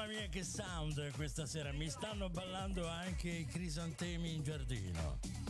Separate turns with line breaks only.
Mamma mia che sound questa sera, mi stanno ballando anche i crisantemi in giardino.